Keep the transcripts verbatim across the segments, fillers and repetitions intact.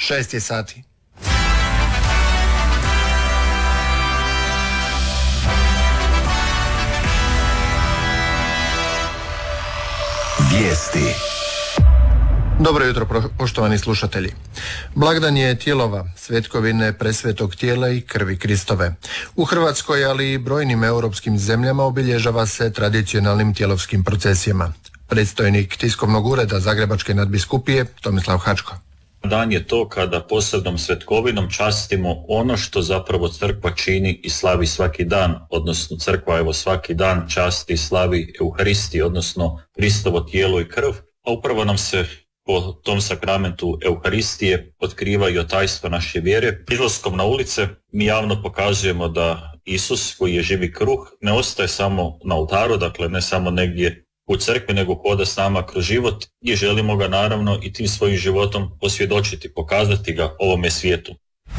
Šest je sati. Vijesti. Dobro jutro, poštovani slušatelji. Blagdan je Tijelova, svetkovine presvetog tijela i krvi Kristove. U Hrvatskoj, ali i brojnim europskim zemljama obilježava se tradicionalnim tjelovskim procesijama. Predstojnik tiskovnog ureda Zagrebačke nadbiskupije Tomislav Hačko. Dan je to kada posebnom svetkovinom častimo ono što zapravo crkva čini i slavi svaki dan, odnosno crkva evo svaki dan časti i slavi Euharistiju, odnosno Kristovo tijelo i krv, a upravo nam se po tom sakramentu Euharistije otkrivaju tajstva naše vjere. Izlaskom na ulice mi javno pokazujemo da Isus, koji je živi kruh, ne ostaje samo na oltaru, dakle ne samo negdje u crkvi, nego hoda s nama kroz život i želimo ga naravno i tim svojim životom posvjedočiti, pokazati ga ovome svijetu.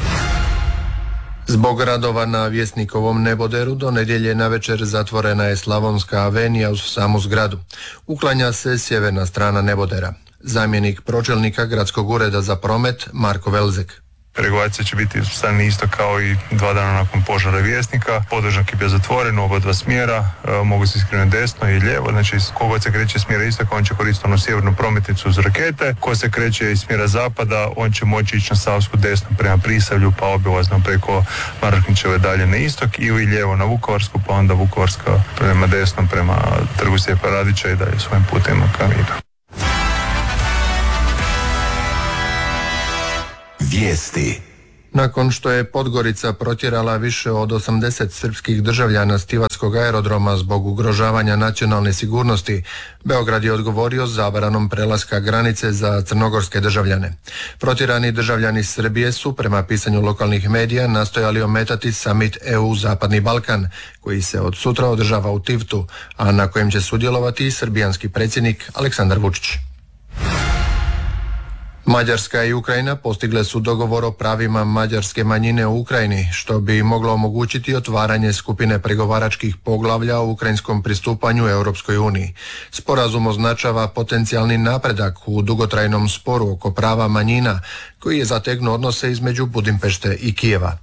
Zbog radova na Vjesnikovom neboderu do nedjelje navečer zatvorena je Slavonska avenija uz samu zgradu. Uklanja se sjeverna strana nebodera. Zamjenik pročelnika Gradskog ureda za promet Marko Velzek. Regulacija će biti stani isto kao i dva dana nakon požara Vjesnika. Podvožnjak je bio zatvoren u oba dva smjera, e, mogu se iskrenuti desno i lijevo, znači kogod se kreće iz smjera istoka, on će koristiti onu sjevernu prometnicu uz rakete, ko se kreće iz smjera zapada, on će moći ići na Savsku desno prema Prisavlju, pa obilazno preko Maraknićeve dalje na istok, ili lijevo na Vukovarsku, pa onda Vukovarska prema desno prema Trgu Stjepana Radića i dalje svojim putem ka Miru. Vijesti. Nakon što je Podgorica protjerala više od osamdeset srpskih državljana s Tivatskog aerodroma zbog ugrožavanja nacionalne sigurnosti, Beograd je odgovorio zabranom prelaska granice za crnogorske državljane. Protjerani državljani Srbije su, prema pisanju lokalnih medija, nastojali ometati summit E U Zapadni Balkan, koji se od sutra održava u Tivtu, a na kojem će sudjelovati i srbijanski predsjednik Aleksandar Vučić. Mađarska i Ukrajina postigle su dogovor o pravima mađarske manjine u Ukrajini, što bi moglo omogućiti otvaranje skupine pregovaračkih poglavlja o ukrajinskom pristupanju Europskoj uniji. Sporazum označava potencijalni napredak u dugotrajnom sporu oko prava manjina, koji je zategnuo odnose između Budimpešte i Kijeva.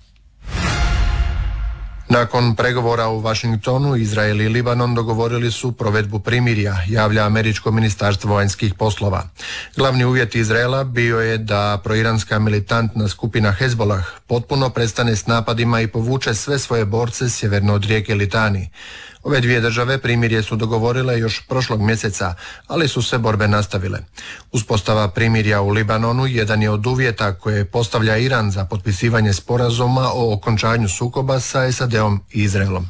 Nakon pregovora u Washingtonu, Izrael i Libanon dogovorili su provedbu primirja, javlja američko ministarstvo vanjskih poslova. Glavni uvjet Izraela bio je da proiranska militantna skupina Hezbollah potpuno prestane s napadima i povuče sve svoje borce sjeverno od rijeke Litani. Ove dvije države primirje su dogovorile još prošlog mjeseca, ali su se borbe nastavile. Uspostava primirja u Libanonu jedan je od uvjeta koje postavlja Iran za potpisivanje sporazuma o okončanju sukoba sa S A D-om i Izraelom.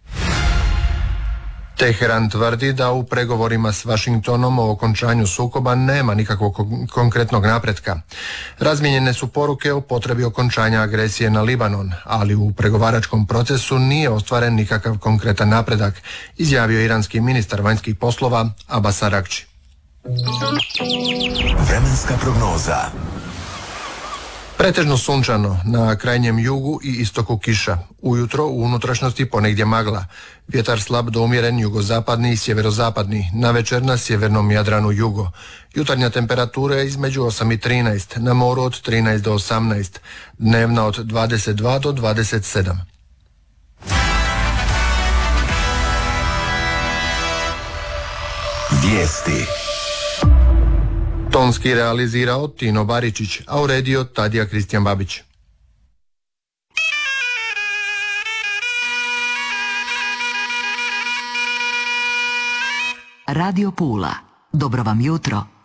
Teheran tvrdi da u pregovorima s Washingtonom o okončanju sukoba nema nikakvog konkretnog napretka. Razmijenjene su poruke o potrebi okončanja agresije na Libanon, ali u pregovaračkom procesu nije ostvaren nikakav konkretan napredak, izjavio iranski ministar vanjskih poslova Abbas Araghči. Vremenska prognoza. Pretežno sunčano, na krajnjem jugu i istoku kiša. Ujutro u unutrašnjosti ponegdje magla. Vjetar slab do umjeren jugozapadni i sjeverozapadni, navečer na sjevernom Jadranu jugo. Jutarnja temperatura između osam i trinaest, na moru od trinaest do osamnaest, dnevna od dvadeset dva do dvadeset sedam. Vijesti. Tonski realizirao Tino Baričić, a uredio Tadija Kristijan Babić. Radio Pula. Dobro vam jutro.